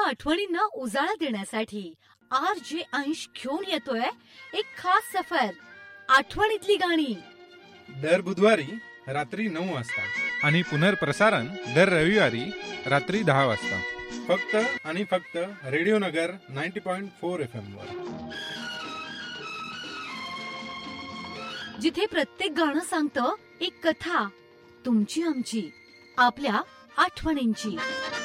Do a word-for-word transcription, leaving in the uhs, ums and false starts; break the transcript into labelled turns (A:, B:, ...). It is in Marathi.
A: आठवणींना उजाळा देण्यासाठी आर जे अंश घेऊन येतोय एक खास सफर, आठवणीतली गाणी.
B: दर बुधवारी रात्री नऊ वाजता
C: आणि पुनर्प्रसारण दर रविवारी रात्री दहा वाजता
B: फक्त आणि फक्त रेडिओ नगर ninety point four F M वर,
A: जिथे प्रत्येक गाणं सांगतं एक कथा, तुमची आमची, आपल्या आठवणींची.